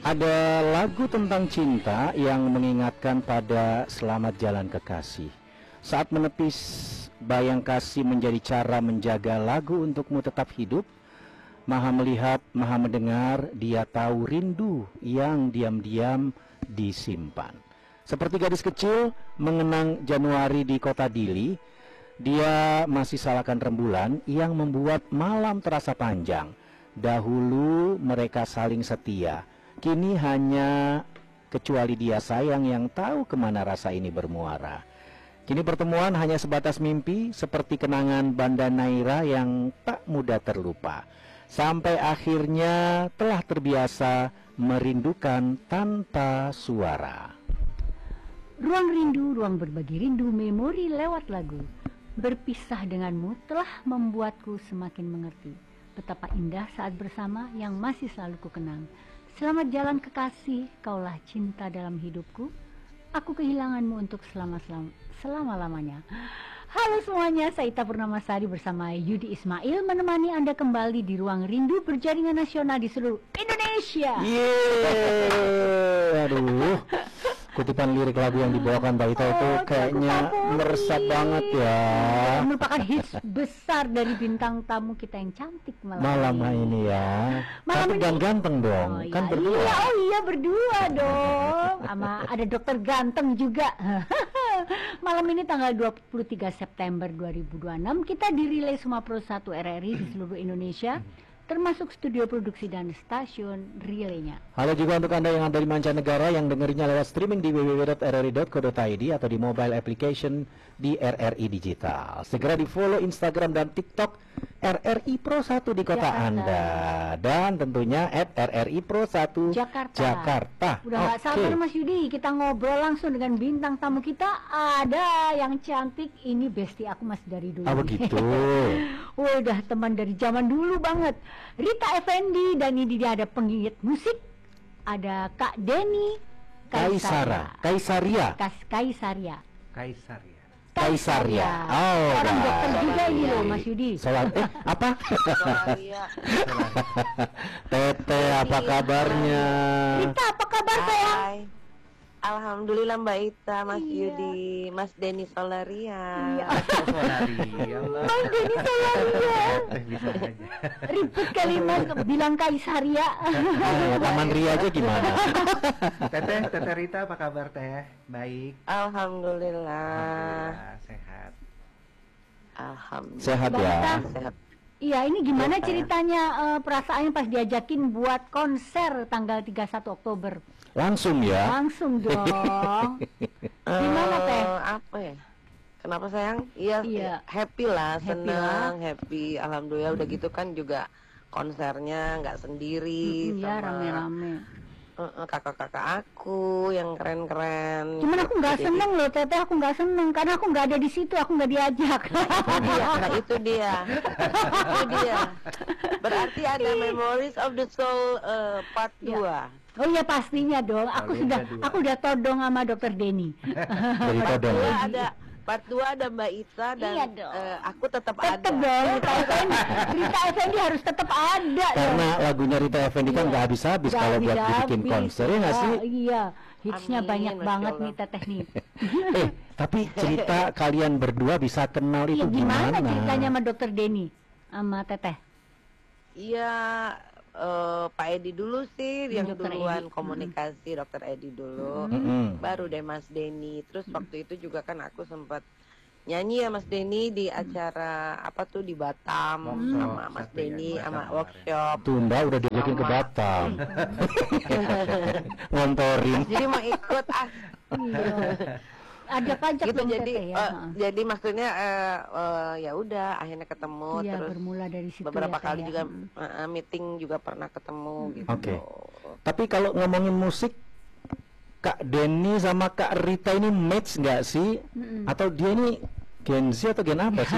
Ada lagu tentang cinta yang mengingatkan pada selamat jalan kekasih. Saat menepis bayang kasih menjadi cara menjaga lagu untukmu tetap hidup. Maha melihat, maha mendengar, dia tahu rindu yang diam-diam disimpan. Seperti gadis kecil mengenang Januari di kota Dili, dia masih salahkan rembulan yang membuat malam terasa panjang. Dahulu mereka saling setia, kini hanya kecuali dia sayang yang tahu kemana rasa ini bermuara. Kini pertemuan hanya sebatas mimpi, seperti kenangan Banda Naira yang tak mudah terlupa. Sampai akhirnya telah terbiasa merindukan tanpa suara. Ruang rindu, ruang berbagi rindu, memori lewat lagu. Berpisah denganmu telah membuatku semakin mengerti betapa indah saat bersama yang masih selalu kukenang. Selamat jalan kekasih, kaulah cinta dalam hidupku. Aku kehilanganmu untuk selama-lamanya. Halo semuanya, saya Ita Purnamasari bersama Yudi Ismail menemani Anda kembali di Ruang Rindu berjaringan nasional di seluruh Indonesia. Yeay, aduh, kutipan lirik lagu yang dibawakan Mbak Ita itu kayaknya meresap banget ya. Merupakan hits besar dari bintang tamu kita yang cantik malam ini ya. Malam cantik dan ganteng dong, oh, kan iya, berdua. Iya berdua dong. Sama ada dokter ganteng juga. Malam ini tanggal 23 September 2026 kita dirilai semua Pro 1 RRI di seluruh Indonesia, termasuk studio produksi dan stasiun relaynya. Halo juga untuk Anda yang ada di mancanegara yang dengerinya lewat streaming di www.rri.co.id atau di mobile application di RRI Digital. Segera di follow Instagram dan TikTok RRI Pro 1 di kota Jakarta. Anda, dan tentunya @RRI Pro 1 Jakarta. Udah gak sabar Mas Yudi, kita ngobrol langsung dengan bintang tamu kita. Ada yang cantik, ini bestie aku masih dari dulu. Oh begitu. Udah teman dari zaman dulu banget. Rita Effendi, dan ini dia ada penggigit musik. Ada Kak Denny Kaisaria. Oh, orang dokter juga ini loh Mas Yudi. Apa? Tete, apa kabarnya? Rita, apa kabar sayang? Hai. Alhamdulillah Mbak Ita, Mas Iya. Yudi, Mas Denny Solaria. Iya. Mas Denny Solaria. Bisa aja. Ribet kali Mas bilang Kaisaria. Taman Ria aja gimana? Teteh Rita, apa kabar teh? Baik. Alhamdulillah. Sehat. Alhamdulillah. Sehat ya. Sehat. Iya, ini gimana Iya, ceritanya perasaannya pas diajakin buat konser tanggal 31 Oktober? Langsung ya. Langsung dong. Gimana teh? Apa ya? Kenapa sayang? Iya, Iya. happy lah, Happy senang, happy. Alhamdulillah udah gitu kan juga konsernya nggak sendiri Iya, sama rame-rame. kakak-kakak aku yang keren-keren. Cuman aku nggak Jadi- seneng loh teteh, aku nggak seneng karena aku nggak ada di situ, aku nggak diajak. Itu dia. Berarti ada Memories of the Soul part 2. Oh iya pastinya dong, aku udah todong sama dokter Denny. Dari Part Todong. 2 part 2 ada Mbak Ita dan Iya dong. aku tetap Tetep ada. dong, Rita Effendi harus tetap ada. Karena lagunya Rita Effendi kan Iya. nggak habis-habis Nggak kalau buat dibikin habis-habis. konser ya nggak sih? Iya, hitsnya Amin, banyak Masya banget Allah. nih teteh nih. Tapi cerita kalian berdua bisa kenal Iya, itu gimana gimana? ceritanya sama dokter Denny sama teteh? Iya, Pak Edi dulu sih yang Dokter duluan Edi. komunikasi, Dokter Edi dulu. Mm-mm. Baru deh Mas Denny. Terus waktu itu juga kan aku sempat nyanyi ya Mas Denny di acara apa tuh di Batam Workshop, sama Mas satu ya, Denny di Batam sama kemarin. workshop. Tunda udah diajakin ke Sama. Batam. Ngontorin. Jadi mau ikut Ada pajak gitu dong jadi teteh ya. jadi maksudnya ya udah akhirnya ketemu Iya, terus bermula dari situ beberapa ya, Teh, kali ya. juga meeting juga pernah ketemu gitu. Oke. Tapi kalau ngomongin musik, Kak Denny sama Kak Rita ini match nggak sih? Atau dia ini Gen Z atau gen apa sih?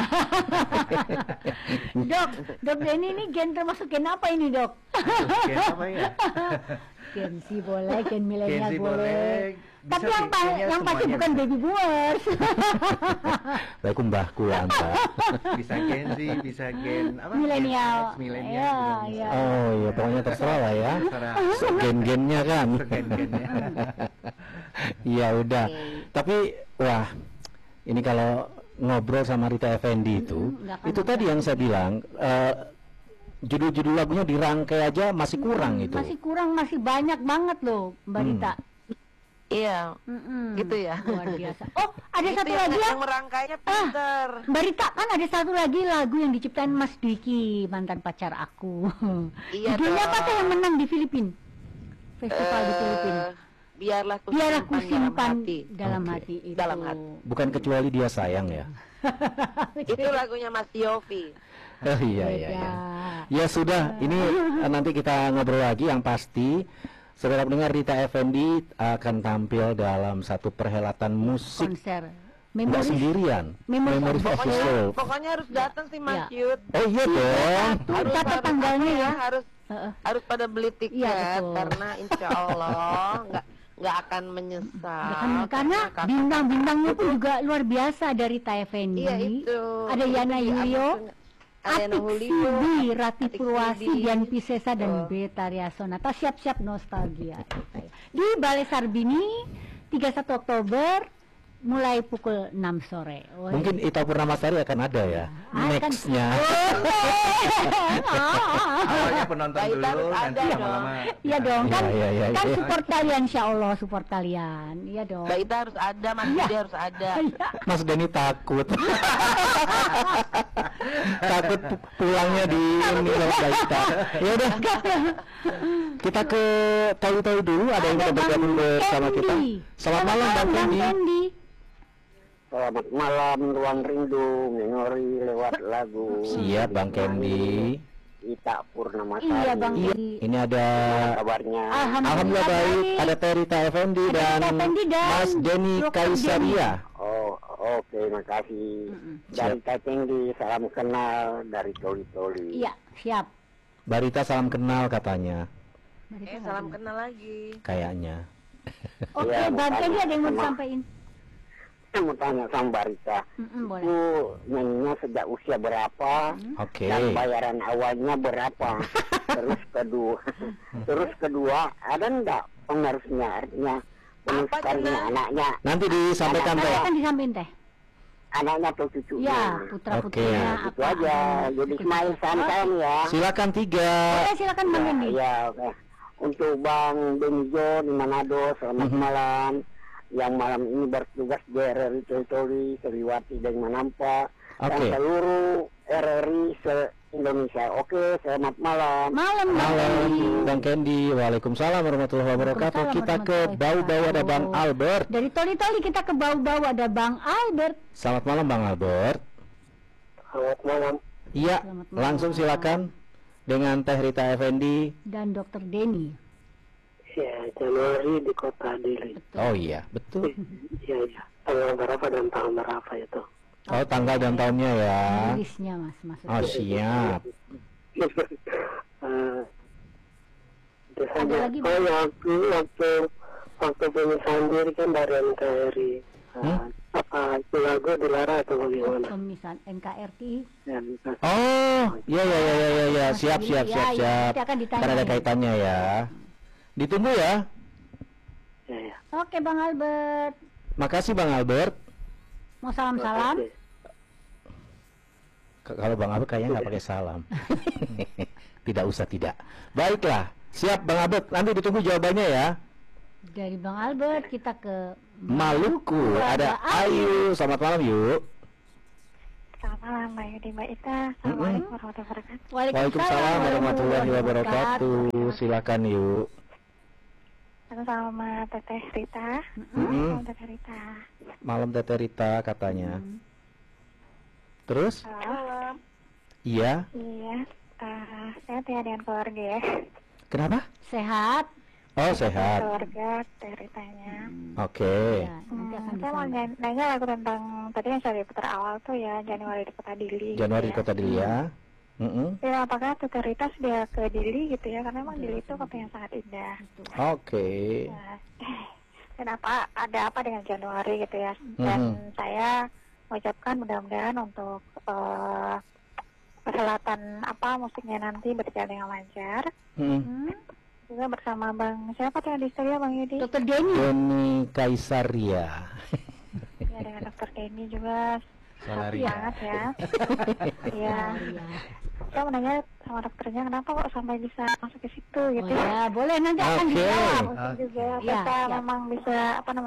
Dok Denny ini gen termasuk gen apa ini dok? Gen apa ya? Gen Z boleh, Gen milenial Gen Z boleh. Bisa Tapi sih, kayaknya yang pasti semuanya bukan bisa. baby boomers. Baik mbahku anta. Bisa Gen Z, bisa Gen apa? Milenial. Gen X, milenial Ya, juga bisa. ya. Oh iya, pokoknya terserah lah ya. Terserah. Gen-gennya kan. Gen-gennya. Iya udah. Tapi wah, ini kalau ngobrol sama Rita Effendy nggak akan itu tadi yang saya bilang, judul-judul lagunya dirangkai aja masih kurang itu. Masih kurang, masih banyak banget loh, Mbak Rita. Iya, gitu ya. Luar biasa. Oh, ada Itu satu lagi ya. yang merangkainya pinter. Mbak Rita, kan ada satu lagi lagu yang diciptain Mas Dwiki, mantan pacar aku. Iya Judulnya apa dong. tuh yang menang di Filipina? Festival di Filipina. Biarlah ku Biar aku simpan dalam hati. dalam Oke. hati itu. Dalam hati. Bukan kecuali dia sayang ya. Itu lagunya Mas Yofi. Oh iya iya Beda. iya. Ya sudah, ini nanti kita ngobrol lagi. Yang pasti saudara pendengar, Rita Effendy akan tampil dalam satu perhelatan musik. Konser. Nggak Memories. sendirian. Memories Memories of of the Pokoknya, Soul. pokoknya harus datang sih Mas Ya. Yud. Oh iya dong. Tuh, catat tanggalnya ya. Harus Heeh. harus pada beli tiket Iya, betul. karena insya Allah nggak akan menyesal. Karena kakak- bintang-bintangnya pun juga luar biasa dari Rita Effendy. Iya itu. Ada Yana Itu Yulio, ada Yana Atik Julio, Sudi, Rati Atik Purwasi, Sudi. Dian Piscesa, dan Oh. Betaria Sonata. Siap-siap nostalgia. Di Balai Sarbini, 31 Oktober, mulai pukul 6 sore. Wah. Mungkin Ita Purnamasari akan ada ya. Akan. Nextnya. Awalnya penonton Nah, itu dulu, harus nanti ada lama-lama. Iya dong, kan, Iya, iya, kan iya. support kalian, insya Allah support kalian. Iya dong. Mbak Ita harus ada, Mas Yudi harus ada. Iya. Mas Denny takut. Takut pulangnya di ini loh Mbak Ita. Ya udah. Kita ke tahu-tahu dulu, ada yang Ada mau bergabung Bang bersama kita. Kendi. Selamat malam Bang Bang Kendi. Kendi. Selamat malam, Ruang Rindu, memori lewat lagu. Siap Bang Kendi. Ita Purnamasari. Iya Bang Iya, Kendi. ini ada Kabarnya. Alhamdulillah baik, ada Rita Effendy Ada dan Rita Effendy dan Mas Denny Dr. Kaisaria. Oh, oke, makasih. Dari Katinggi, salam kenal dari Toli-Toli. Iya, siap. Barita salam kenal katanya, Salam kenal lagi. kayaknya. Oke, Iya, Bang makanya Kendi ada yang mau sama. disampaikan? Saya mau tanya sama Barita, Boleh. itu nyanyinya sejak usia berapa? Oke. Dan bayaran awalnya berapa? Terus kedua, ada enggak penerusnya, artinya peneruskannya Cina? anaknya? Nanti disampaikan Saya Teh. akan disampaikan Teh. Anaknya atau cucunya? Ya, putra putrinya Oke. Itu aja. Jadi Ismail Santan ya. Silakan 3. Boleh, silakan Bang Kendi. Ya, oke. Untuk Bang Benijo di Manado, selamat malam. Yang malam ini bertugas di RRI Toli, Sriwati dan Manampa. Dan Oke. seluruh RRI se-Indonesia. Oke, selamat malam. Malam Bang Malam Kendi. Bang Kendi. Waalaikumsalam warahmatullahi wabarakatuh. Waalaikumsalam Kita ke warahmatullahi Bau-Bau ada Bang wabarakatuh. Albert. Dari Toli-Toli kita ke Bau-Bau ada Bang Albert. Selamat malam Bang Albert. Selamat malam. Iya, Selamat malam. langsung silakan dengan Teh Rita Effendy. Dan Dr. Denny. Ya, Januari di kota Dili. Oh iya, betul. Iya, iya. Tanggal berapa dan tahun berapa itu? Oh, tanggal dan tahunnya ya. Inggrisnya Mas, maksudnya. Oh, siap. Ada lagi, Bang? Oh, waktu pemisahan diri kan dari NKRI. Apa itu lagu dilarang atau bagaimana? Pemisahan NKRI. Ya, Oh, iya iya iya iya iya, Mas siap Denny, siap ya, siap ya, siap. nanti akan ditanya Karena ada ya. kaitannya ya. Ditunggu ya. ya, ya. Oke Bang Albert. Makasih Bang Albert. Mau salam-salam? Kalau Bang Albert kayaknya nggak pakai salam. Tidak usah tidak. Baiklah, siap Bang Albert. Nanti ditunggu jawabannya ya. Dari Bang Albert kita ke Maluku ada Ayu. Selamat malam yuk. Selamat malam Mbak Yudi, Mbak Ita. Assalamualaikum warahmatullahi wabarakatuh. Waalaikumsalam warahmatullahi wabarakatuh. Silakan yuk. Aku sama Teteh Rita. Mm-mm. Sama Teteh Rita. Malam Teteh Rita katanya. Terus? Halo. Iya. Iya. Sehat ya dengan keluarga ya. Kenapa? sehat. Oh sehat. Keluarga Teteh Ritanya. Oke. Ya, nanti akan Saya mau disampaikan. nanya lagu tentang tadi yang saya putar awal tuh ya Januari di Kota Dili. Januari ya. Kota Dili ya. Ya, apakah Tete Rita sudah ke Dili gitu ya? Karena memang Dili itu kota yang sangat indah. Oke. Nah, dan ada apa dengan Januari gitu ya? Dan saya mengucapkan mudah-mudahan untuk perhelatan musiknya nanti berjalan dengan lancar. Juga bersama Bang siapa tuh yang di studio, Bang Yudi? Dokter Denny. Denny Kaisaria. Ya, dengan Dokter Denny juga. Salaria. Banget ya. Iya. Saya mau nanya sama dokternya kenapa kok sampai bisa masuk ke situ gitu Oh ya, boleh nanti akan dijawab. Mungkin juga Ya, kita siap. memang bisa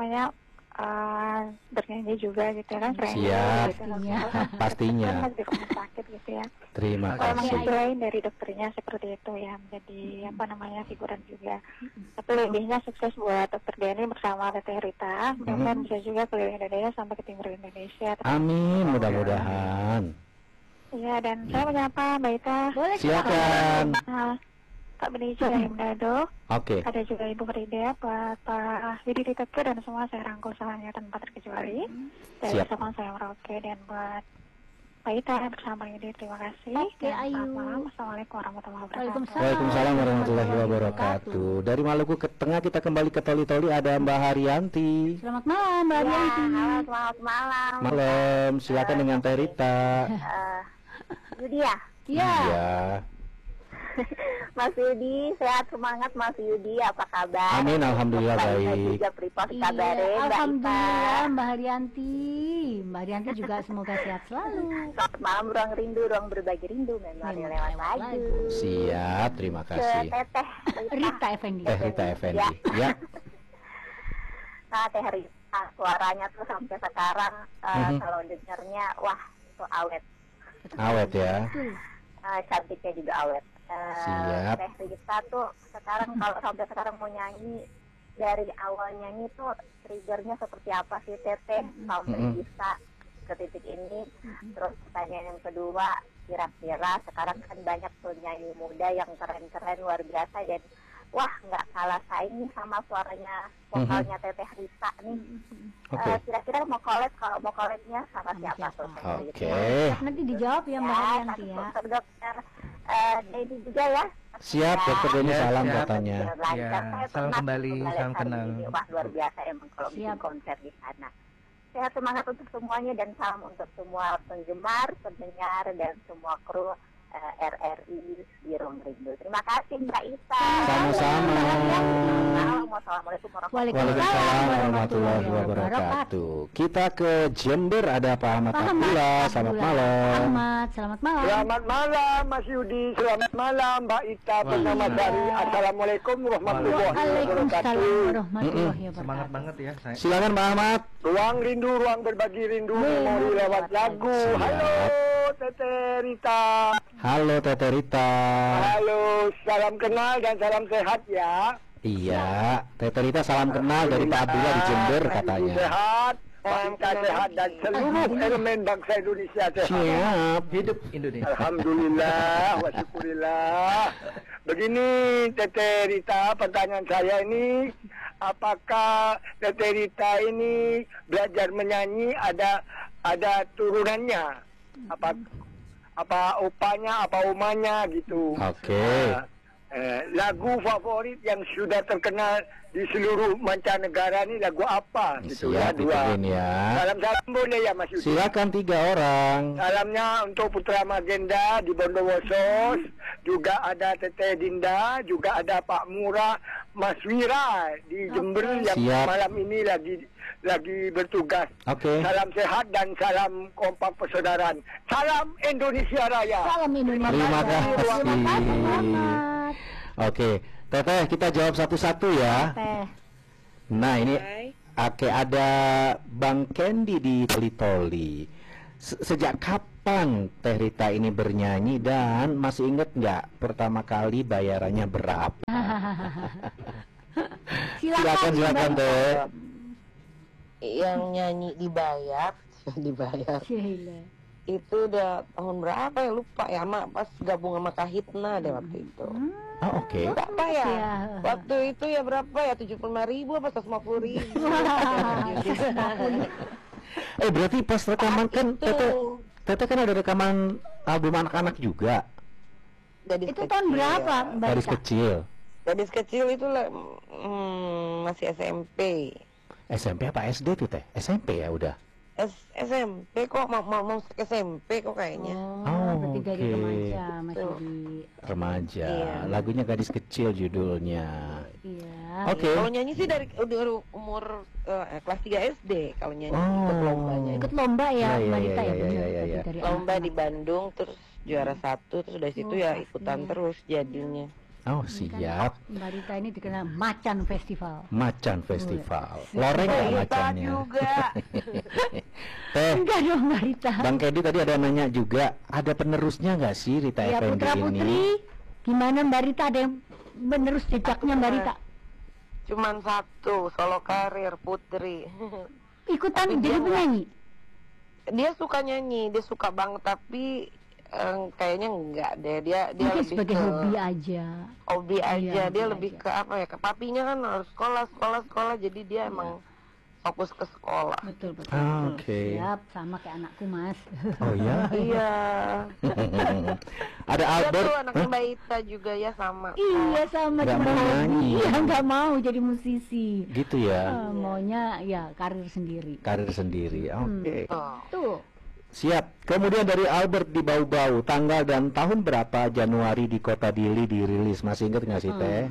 bernyanyi juga gitu kan, keren Siap. gitu. Pastinya. Pastinya. Kan di rumah sakit gitu ya. Terima Kalau emang kasih. didoain dari dokternya seperti itu ya, menjadi figuran juga. Tapi lebihnya sukses buat dokter Denny bersama Tete Rita. Mudah-mudahan bisa juga keliling Indonesia sampai ke timur Indonesia. Amin, mudah-mudahan. Iya, dan saya menyapa Mbak Ita. Boleh Silakan. Pak Benici dari Manado. Oke. Ada juga Ibu Frida, Pak Yudi Diteke, dan semua saya rangkul semuanya tanpa terkecuali. Dari Siap. bersama saya Merauke dan buat Mbak Ita bersama Yudi, terima kasih. Oke, Dan Ayu. selamat malam. Assalamualaikum warahmatullahi wabarakatuh. Waalaikumsalam. Waalaikumsalam warahmatullahi wabarakatuh. Dari Maluku ke Tengah kita kembali ke Toli-Toli, ada Mbak Haryanti. Selamat malam Mbak Arianti. Selamat malam. Malam, silakan dengan Teh Rita. Yudi ya? Iya. Iya. Mas Yudi, sehat semangat Mas Yudi, apa kabar? Amin, alhamdulillah baik. Juga Pripos Iya, kabarnya, Mbak alhamdulillah Ita. Mbak Haryanti. Mbak Haryanti juga semoga sehat selalu. Selamat malam, ruang rindu, ruang berbagi rindu, memori Memori lewat lewat lagu. lagu. Siap, terima Ke kasih. Teteh Rita Effendi. Rita Effendi. Ya. Nah, Teh Rita, suaranya tuh sampai sekarang kalau dengarnya, wah, itu awet. Awet ya. Betul. Cantiknya juga awet. Siap. Teh Rita tuh sekarang kalau sampai sekarang mau nyanyi, dari awal nyanyi tuh triggernya seperti apa sih Teteh sampai bisa ke titik ini. Terus pertanyaan yang kedua, kira-kira sekarang kan banyak penyanyi muda yang keren-keren luar biasa dan wah nggak kalah saing nih sama suaranya vokalnya Teteh Rita nih. Oke. Kira-kira mau collabnya sama siapa tuh Teh Rita? Oke. Nanti dijawab ya Mbak Haryanti ya. Dokter Denny juga ya. Siap, Dokter Denny, Ya, salam siap. katanya. Ya, salam kembali, salam kenal. Wah, luar biasa emang kalau bikin Siap. konser di sana. Sehat semangat untuk semuanya dan salam untuk semua penggemar, pendengar dan semua kru RRI di Ruang Rindu. Terima kasih Mbak Ita. Sama-sama. Assalamualaikum warahmatullahi Waalaikumsalam warahmatullahi wabarakatuh. Kita ke Jember, ada Pak Ahmad Abdullah. Selamat malam. Ahmad, selamat malam. Selamat malam Mas Yudi, selamat malam Mbak Ita bersama dari Assalamualaikum warahmatullahi Waalaikumsalam wabarakatuh. warahmatullahi wabarakatuh. Semangat banget ya saya. Silakan Pak Ahmad. Ruang rindu, ruang berbagi rindu, memori lewat lagu. Siap. Halo Teteh Rita. Halo Teteh Rita. Halo, salam kenal dan salam sehat ya. Iya, Teteh Rita salam kenal dari Pak Abdullah di Jember Ibu katanya. sehat, OMK sehat dan seluruh elemen bangsa Indonesia sehat. Siap. Hidup Indonesia. Alhamdulillah, wa syukurillah. Begini Teteh Rita, pertanyaan saya ini, apakah Teteh Rita ini belajar menyanyi ada turunannya? Apa opanya, apa umanya gitu? Oke. Lagu favorit yang sudah terkenal di seluruh mancanegara ini lagu apa? Gitu ya, Siap, ditungguin ya. Salam-salam boleh ya Mas Yudi? Silakan 3 orang. Salamnya untuk Putra Magenda di Bondowoso, juga ada Teteh Dinda, juga ada Pak Murah, Mas Wira di Jember yang Siap. malam ini lagi bertugas. Oke. Salam sehat dan salam kompak persaudaraan. Salam Indonesia Raya. Salam Indonesia. Terima kasih. Terima kasih Ahmad. Oke, Teteh kita jawab satu-satu ya. Teh. Nah ini ada Bang Kendi di Toli-Toli. Sejak kapan Teh Rita ini bernyanyi dan masih inget nggak pertama kali bayarannya berapa? Silakan Teh. Yang nyanyi dibayar Sheila. itu udah tahun berapa ya, lupa ya, pas gabung sama Kahitna deh waktu itu. Oh, oke. Berapa ya? Iya. Waktu itu ya berapa ya, 75.000 apa 150.000? Berarti pas rekaman kan Itu. Teteh kan ada rekaman album anak-anak juga. gadis Itu kecil. tahun berapa, Mbak Gadis Rita? kecil. Gadis kecil itu masih SMP. SMP apa SD tuh teh? SMP ya udah. SMP kok mau masuk SMP kok kayaknya. Oh, berarti dari oke. remaja masih di Remaja. Iya. Lagunya Gadis Kecil judulnya. iya. Oke. Kalau nyanyi sih dari udah umur kelas 3 SD kalau nyanyi ikut Oh. lombanya. Ikut lomba ya, Iya, Mbak iya, Rita iya, ya, iya, benar. iya, Tadi iya. dari Lomba di anak-anak. Bandung terus juara 1 terus dari situ Oh, ya pasti ikutan ya. terus jadinya. Oh, Ini kan siap. Mbak Rita ini dikenal Macan Festival. Macan Festival. Iya. Loreng nggak Rita macannya? juga. Teh, Enggak dong, Mbak Rita. Bang Kedi tadi ada nanya juga, ada penerusnya nggak sih Rita Ya, Effendi Putra Putri. ini? Gimana Mbak Rita, ada yang menerus jejaknya Mbak Rita? Cuman satu solo karir Putri. Ikutan Tapi jadi dia penyanyi? Dia suka nyanyi, dia suka banget tapi kayaknya enggak deh. Dia Mungkin lebih sebagai ke hobi aja. hobi aja. Iya, Dia hobi lebih aja. ke apa ya? Ke papinya kan harus sekolah jadi dia emang fokus ke sekolah. Betul, betul. Ah, betul. oke. Siap, sama kayak anakku, Mas. Oh ya? Iya. Ada Dia Albert. tuh anaknya Hah? Mbak Ita juga ya sama. Iya, sama Nggak cuma mau hobi. nyanyi. Iya, nggak mau jadi musisi. Gitu ya, Maunya ya karir sendiri. karir sendiri. Oke. Oh. Tuh. Siap. Kemudian dari Albert di Bau-Bau, tanggal dan tahun berapa Januari di Kota Dili dirilis? Masih ingat nggak sih Teh?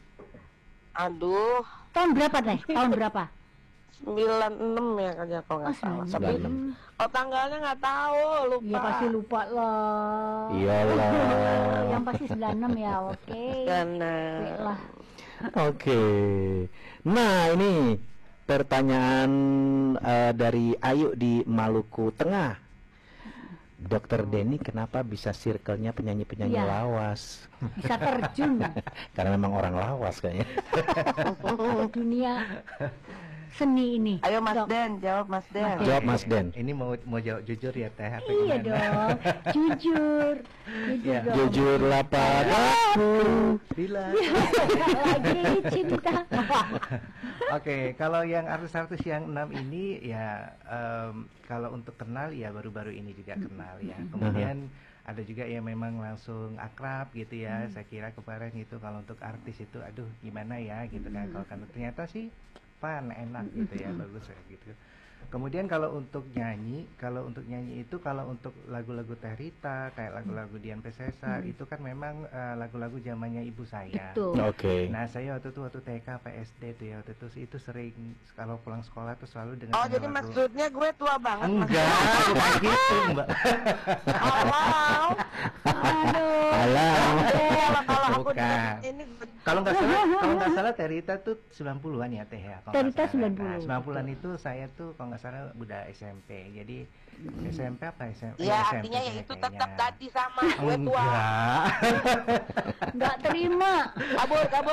Aduh, Tahun berapa, Teh? Tahun berapa? 96 ya kayaknya kalau nggak salah. Tapi 96. kalau tanggalnya nggak tahu, lupa. Iya, pasti lupa lah. Iyalah. Yang pasti 96 ya, oke. Karena Oke lah. Oke. Nah, ini pertanyaan dari Ayu di Maluku Tengah. Dokter Denny kenapa bisa circle-nya penyanyi-penyanyi Iya. lawas? Bisa terjun Karena memang orang lawas kayaknya. ke dunia seni ini. ayo Mas Dok. Den, jawab Mas Den. Jawab Mas Den. Ini mau jawab jujur ya Teh atau Iya gimana? dong, jujur, jujur Ya. dong. Jujurlah padaku. Bila. Lagi cinta. Oke, kalau yang artis-artis yang 6 ini ya kalau untuk kenal ya baru-baru ini juga kenal ya. Kemudian ada juga yang memang langsung akrab gitu ya. Saya kira kemarin itu kalau untuk artis itu aduh gimana ya gitu kan. Kalau ternyata sih fun, enak gitu ya, bagus ya gitu. Kemudian kalau untuk nyanyi itu kalau untuk lagu-lagu Teh Rita kayak lagu-lagu Dian Piscesa itu kan memang lagu-lagu zamannya ibu saya. Betul. Oke. Nah saya waktu TK PSD tuh ya waktu itu sering kalau pulang sekolah tuh selalu dengan Oh, jadi maksudnya gue tua banget Mas enggak bukan gitu Mbak. Awal. Aduh. Alam. Kalau aku Bukan. ini Kalau nggak salah Teh Rita tuh 90-an ya Teh ya. kalau Teh nggak Rita salah. 90. Nah, 90-an itu saya tuh kalau nggak salah udah SMP. Jadi SMP apa SMP? ya SMP artinya ya kayaknya. itu tetap tadi sama gue tua. Enggak. Nggak terima. Kabur.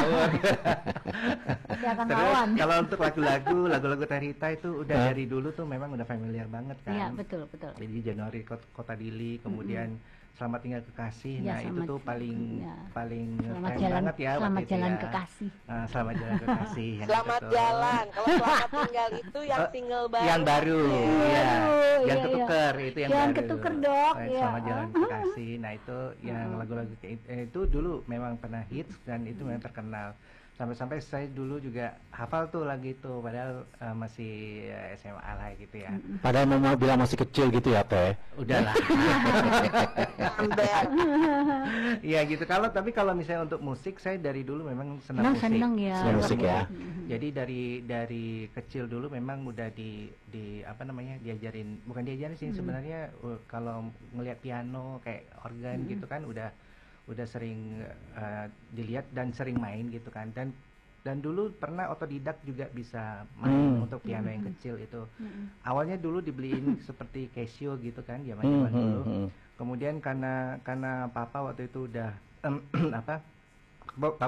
Saya akan Terus lawan. kalau untuk lagu-lagu Teh Rita itu udah dari dulu tuh memang udah familiar banget kan. Iya, betul, betul. Jadi Januari Kota Dili, kemudian Selamat Tinggal Kekasih. Ya, Nah, itu selamat- tuh paling ya. keren Selamat jalan, banget ya waktu selamat itu jalan ya. kekasih. Selamat Jalan Kekasih. yang Selamat itu tuh. jalan. Kalau selamat tinggal itu yang single baru. Yang baru, Iya. ya. Iya, Yang iya. ketuker itu yang Jangan baru. ketuker, Dok, ya. Selamat Jalan Kekasih. Nah, itu yang lagu-lagu itu dulu memang pernah hits dan itu memang terkenal. Sampai-sampai saya dulu juga hafal tuh lagu itu padahal masih SMA lah gitu ya. Padahal mau bilang masih kecil gitu ya Teh. Udahlah. Sampai Iya gitu. Tapi kalau misalnya untuk musik saya dari dulu memang senang musik. Senang ya. Senang musik ya. Jadi dari kecil dulu memang udah di apa namanya diajarin, bukan diajarin sih sebenarnya kalau ngelihat piano kayak organ gitu kan udah sering dilihat dan sering main gitu kan dan dulu pernah otodidak juga bisa main untuk piano yang kecil itu. Awalnya dulu dibeliin seperti Casio gitu kan zaman dulu. Kemudian karena papa waktu itu udah